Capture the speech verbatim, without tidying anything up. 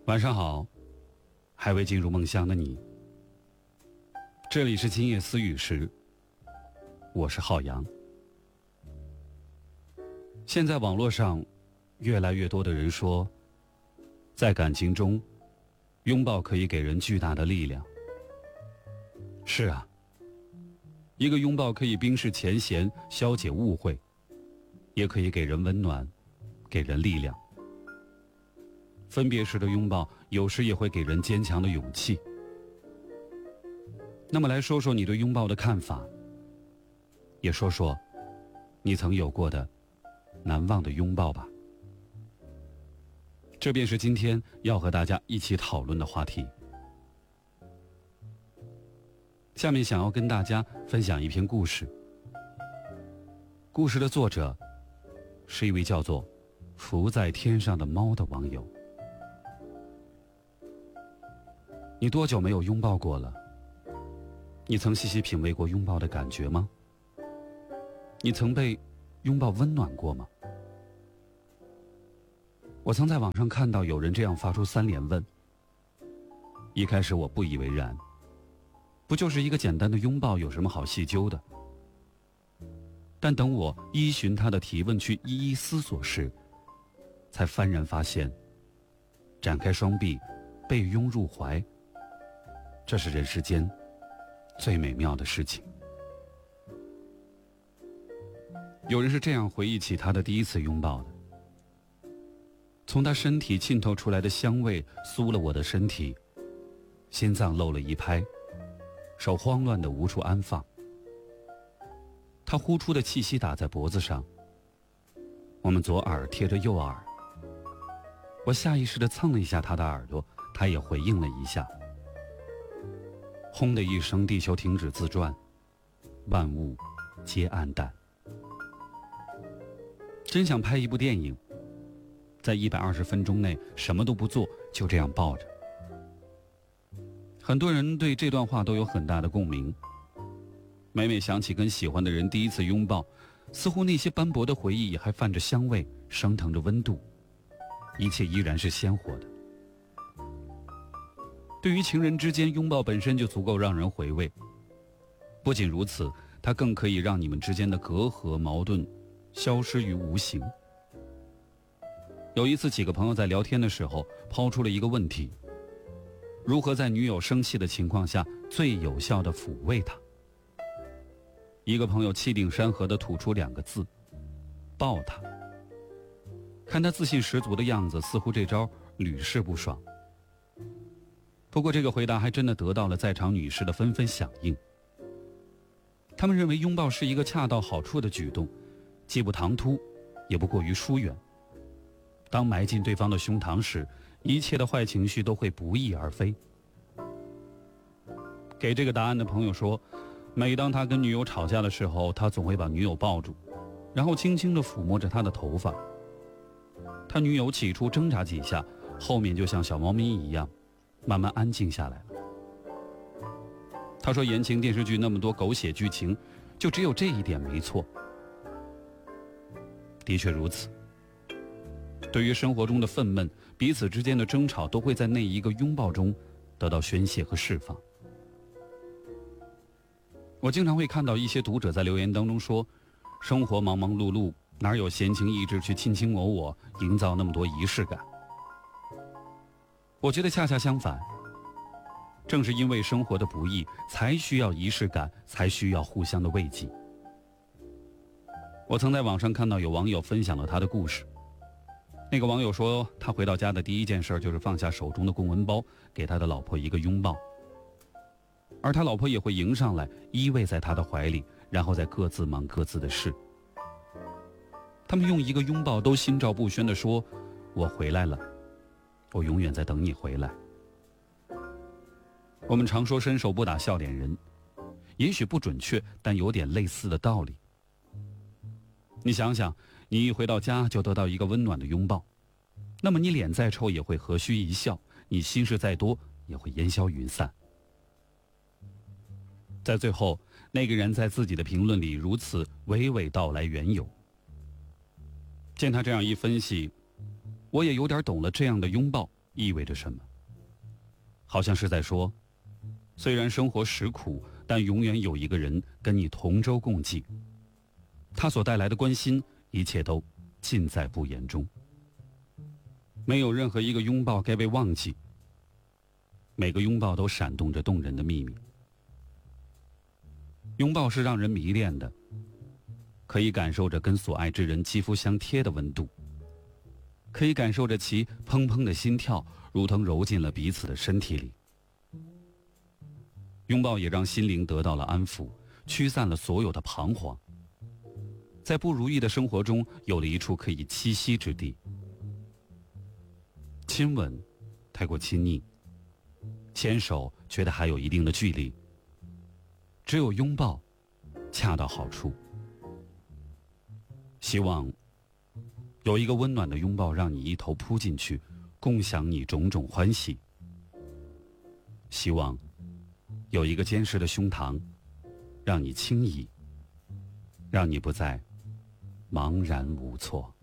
晚上好，还未进入梦乡的你。这里是今夜思语时，我是浩洋。现在网络上越来越多的人说，在感情中拥抱可以给人巨大的力量。是啊，一个拥抱可以冰释前嫌，消解误会，也可以给人温暖，给人力量。分别时的拥抱有时也会给人坚强的勇气。那么来说说你对拥抱的看法，也说说你曾有过的难忘的拥抱吧。这便是今天要和大家一起讨论的话题。下面想要跟大家分享一篇故事。故事的作者是一位叫做浮在天上的猫的网友。你多久没有拥抱过了？你曾细细品味过拥抱的感觉吗？你曾被拥抱温暖过吗？我曾在网上看到有人这样发出三连问。一开始我不以为然，不就是一个简单的拥抱，有什么好细究的？但等我依循他的提问去一一思索时，才幡然发现，展开双臂，被拥入怀，这是人世间最美妙的事情。有人是这样回忆起他的第一次拥抱的：从他身体浸透出来的香味酥了我的身体，心脏漏了一拍，手慌乱的无处安放。他呼出的气息打在脖子上，我们左耳贴着右耳，我下意识地蹭了一下他的耳朵，他也回应了一下。轰的一声，地球停止自转，万物皆暗淡。真想拍一部电影，在一百二十分钟内什么都不做，就这样抱着。很多人对这段话都有很大的共鸣。每每想起跟喜欢的人第一次拥抱，似乎那些斑驳的回忆还泛着香味，升腾着温度，一切依然是鲜活的。对于情人之间，拥抱本身就足够让人回味。不仅如此，它更可以让你们之间的隔阂矛盾消失于无形。有一次，几个朋友在聊天的时候抛出了一个问题：如何在女友生气的情况下最有效地抚慰她？一个朋友气定山河地吐出两个字：抱她。看他自信十足的样子，似乎这招屡试不爽。不过这个回答还真的得到了在场女士的纷纷响应。他们认为拥抱是一个恰到好处的举动，既不唐突，也不过于疏远。当埋进对方的胸膛时，一切的坏情绪都会不翼而飞。给这个答案的朋友说，每当他跟女友吵架的时候，他总会把女友抱住，然后轻轻地抚摸着她的头发。他女友起初挣扎几下，后面就像小猫咪一样慢慢安静下来了。他说言情电视剧那么多狗血剧情，就只有这一点没错。的确如此，对于生活中的愤懑，彼此之间的争吵，都会在那一个拥抱中得到宣泄和释放。我经常会看到一些读者在留言当中说，生活忙忙碌碌，哪有闲情逸致去卿卿我我，营造那么多仪式感。我觉得恰恰相反，正是因为生活的不易，才需要仪式感，才需要互相的慰藉。我曾在网上看到有网友分享了他的故事。那个网友说，他回到家的第一件事就是放下手中的公文包，给他的老婆一个拥抱，而他老婆也会迎上来，依偎在他的怀里，然后再各自忙各自的事。他们用一个拥抱都心照不宣地说，我回来了，我永远在等你回来。我们常说伸手不打笑脸人，也许不准确，但有点类似的道理。你想想，你一回到家就得到一个温暖的拥抱，那么你脸再臭也会和煦一笑，你心事再多也会烟消云散。在最后，那个人在自己的评论里如此娓娓道来缘由。见他这样一分析，我也有点懂了这样的拥抱意味着什么？好像是在说，虽然生活实苦，但永远有一个人跟你同舟共济，他所带来的关心，一切都尽在不言中。没有任何一个拥抱该被忘记，每个拥抱都闪动着动人的秘密。拥抱是让人迷恋的，可以感受着跟所爱之人肌肤相贴的温度，可以感受着其砰砰的心跳，如同揉进了彼此的身体里。拥抱也让心灵得到了安抚，驱散了所有的彷徨，在不如意的生活中有了一处可以栖息之地。亲吻太过亲昵，牵手觉得还有一定的距离，只有拥抱恰到好处。希望有一个温暖的拥抱让你一头扑进去，共享你种种欢喜。希望有一个坚实的胸膛让你轻倚，让你不再茫然无措。